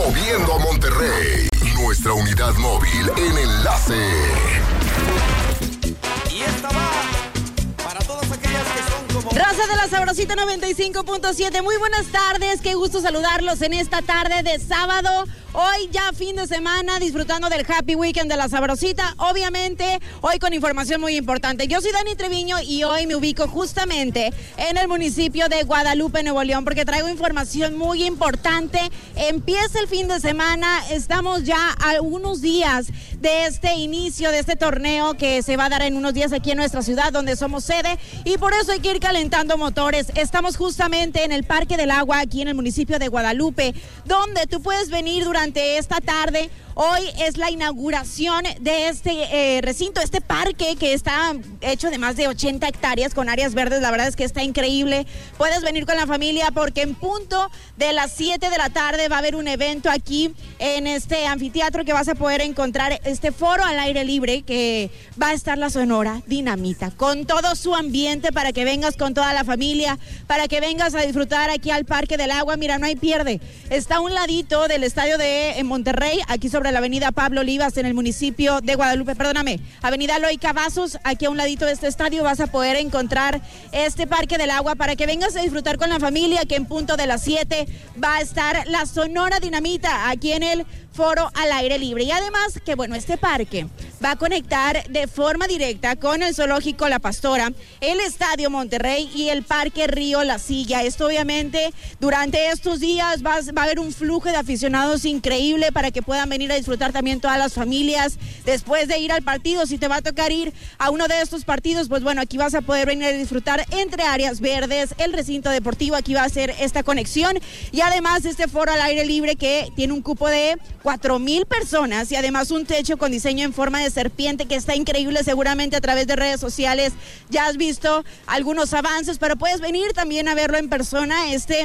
moviendo a Monterrey. Nuestra unidad móvil en Enlace. Y esta va para todas aquellas que son como... Raza de la Sabrosita 95.7, muy buenas tardes, qué gusto saludarlos en esta tarde de sábado. Hoy ya fin de semana, disfrutando del Happy Weekend de la Sabrosita. Obviamente, hoy con información muy importante. Yo soy Dani Treviño y hoy me ubico justamente en el municipio de Guadalupe, Nuevo León, porque traigo información muy importante. Empieza el fin de semana, estamos ya a unos días de este inicio de este torneo que se va a dar en unos días aquí en nuestra ciudad, donde somos sede, y por eso hay que ir calentando motores. Estamos justamente en el Parque del Agua, aquí en el municipio de Guadalupe, donde tú puedes venir durante esta tarde. Hoy es la inauguración de este recinto, este parque que está hecho de más de 80 hectáreas con áreas verdes. La verdad es que está increíble. Puedes venir con la familia porque en punto de las 7 de la tarde va a haber un evento aquí en este anfiteatro que vas a poder encontrar este foro al aire libre, que va a estar la Sonora Dinamita con todo su ambiente para que vengas con toda la familia, para que vengas a disfrutar aquí al Parque del Agua. Mira, no hay pierde. Está a un ladito del estadio de Monterrey, aquí sobre la avenida Pablo Olivas en el municipio de Guadalupe, avenida Eloy Cavazos. Aquí a un ladito de este estadio vas a poder encontrar este Parque del Agua para que vengas a disfrutar con la familia, que en punto de las 7 va a estar la Sonora Dinamita aquí en el foro al aire libre. Y además que bueno, este parque va a conectar de forma directa con el zoológico La Pastora, el Estadio Monterrey y el Parque Río La Silla. Esto obviamente durante estos días va a haber un flujo de aficionados increíble para que puedan venir a disfrutar también todas las familias después de ir al partido. Si te va a tocar ir a uno de estos partidos, pues bueno, aquí vas a poder venir a disfrutar entre áreas verdes, el recinto deportivo. Aquí va a ser esta conexión y además este foro al aire libre que tiene un cupo de 4,000 personas y además un techo con diseño en forma de serpiente que está increíble. Seguramente a través de redes sociales ya has visto algunos avances, pero puedes venir también a verlo en persona.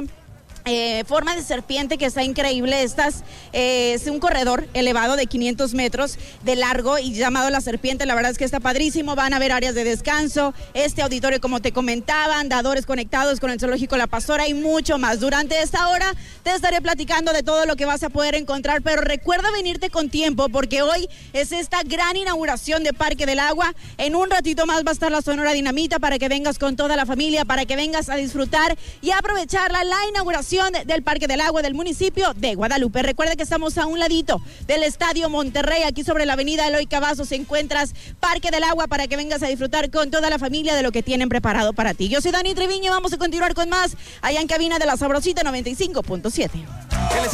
Forma de serpiente que está increíble. Es un corredor elevado de 500 metros de largo y llamado La Serpiente. La verdad es que está padrísimo. Van a haber áreas de descanso, este auditorio como te comentaba, andadores conectados con el zoológico La Pastora y mucho más. Durante esta hora te estaré platicando de todo lo que vas a poder encontrar, pero recuerda venirte con tiempo porque hoy es esta gran inauguración de Parque del Agua. En un ratito más va a estar la Sonora Dinamita para que vengas con toda la familia, para que vengas a disfrutar y aprovechar la inauguración del Parque del Agua del municipio de Guadalupe. Recuerda que estamos a un ladito del Estadio Monterrey, aquí sobre la avenida Eloy Cavazos encuentras Parque del Agua para que vengas a disfrutar con toda la familia de lo que tienen preparado para ti. Yo soy Dani Treviño, vamos a continuar con más allá en cabina de la Sabrosita 95.7.